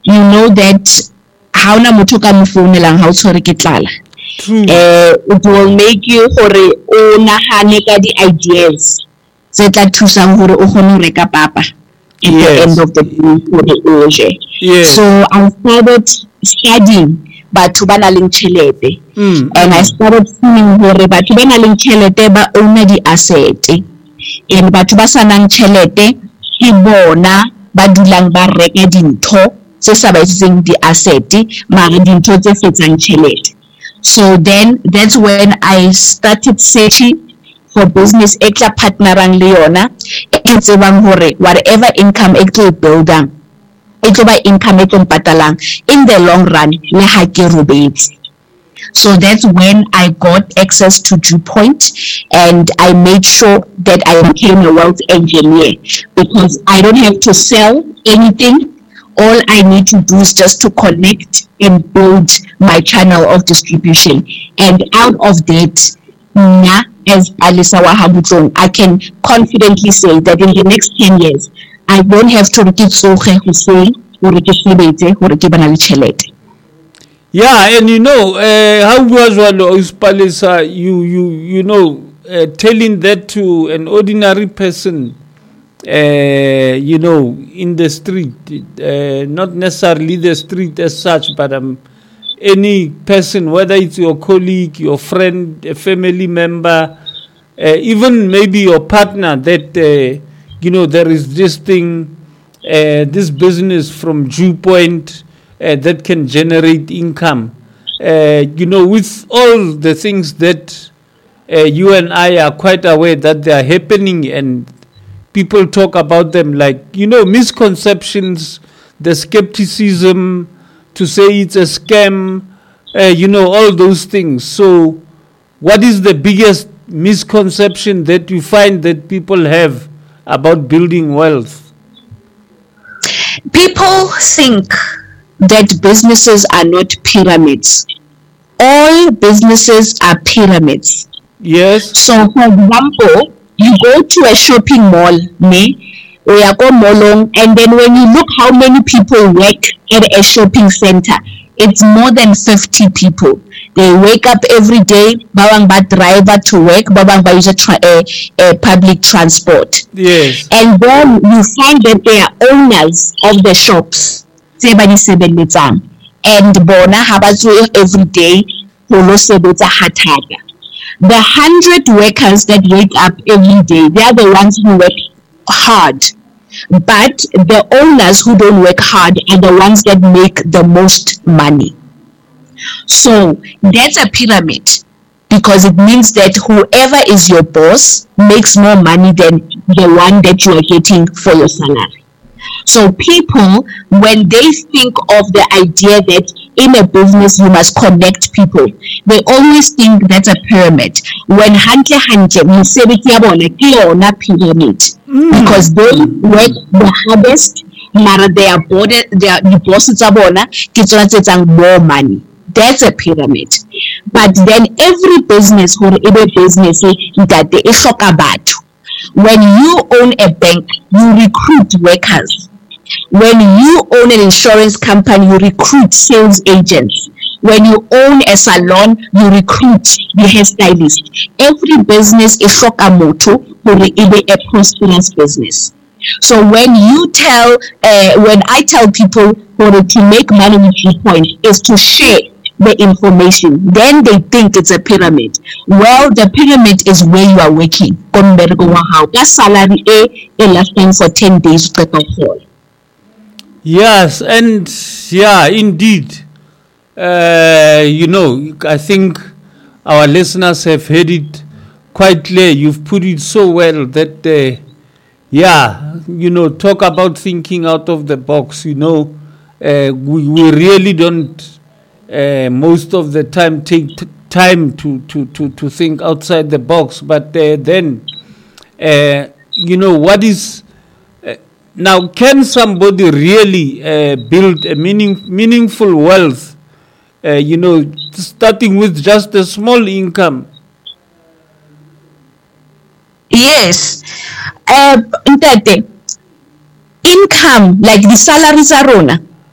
you know that ha ona motho ka mo founelang ha o tshwere ke tlala. True. It will make you gore o nahane ka di-ideas tse tla thusang gore o kgone ho reka papa at the end of the day gore o je. So I started studying batho ba na leng tjhelete, and I started seeing gore batho ba na leng tjhelete ba own di-asset, and batho ba sa nang tjhelete ke bona ba dulang ba reka dintho tse sa ba etseng di-asset mara dintho tse fetsang tjhelete. So then that's when I started searching for business e tla partnerang le yona e tsebang hore whatever income e tlo buildang e tlo ba income e tlo patalang in the long run le ha ke robetse. So that's when I got access to DuPont, and I made sure that I became a wealth engineer because I don't have to sell anything. All I need to do is just to connect and build my channel of distribution. And out of that, as Alisa Wahabutlong, I can confidently say that in the next 10 years, I won't have to repeat Sohe Hussein or Yeah, and you know, how was Palisa, you know, telling that to an ordinary person, you know, in the street, not necessarily the street as such, but any person, whether it's your colleague, your friend, a family member, even maybe your partner, that, you know, there is this thing, this business from DuPont that can generate income. You know, with all the things that you and I are quite aware that they are happening, and people talk about them like, you know, misconceptions, the skepticism, to say it's a scam, you know, all those things. So what is the biggest misconception that you find that people have about building wealth? People think that businesses are not pyramids. All businesses are pyramids. Yes. So, for example, you go to a shopping mall, or you go molong, and then when you look how many people work at a shopping center, it's more than 50 people. They wake up every day, babang ba driver to work, babang ba use a public transport. Yes. And then you find that they are owners of the shops. And bona habazo every day, polo sebetsa hataga. The 100 workers that wake up every day, they are the ones who work hard. But the owners who don't work hard are the ones that make the most money. So that's a pyramid, because it means that whoever is your boss makes more money than the one that you are getting for your salary. So people, when they think of the idea that in a business you must connect people, they always think that's a pyramid. When hantle mosebetsi ya bona ke yona pyramid, because they work the hardest, mara their bosses tsa bona ke tsona tse etsang more money. That's a pyramid. But then every business, or every business, that they hloka batho. When you own a bank, you recruit workers. When you own an insurance company, you recruit sales agents. When you own a salon, you recruit the hairstylist. Every business is hloka motho gore e be a prosperous business. So when I tell people to make money with DuPont is to share the information, then they think it's a pyramid. Well, the pyramid is where you are working. That salary lasting for 10 days. Yes, and yeah, indeed. You know, I think our listeners have heard it quite clear. You've put it so well that, yeah, you know, talk about thinking out of the box. You know, we really don't most of the time take time to think outside the box. But then, you know, what is now? Can somebody really build a meaningful wealth? You know, starting with just a small income. Yes, income, like the salaries are rona,